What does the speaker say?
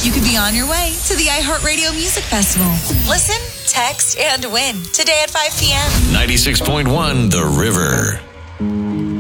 you could be on your way to the iHeartRadio Music Festival. Listen, text, and win today at 5 p.m. 96.1 The River.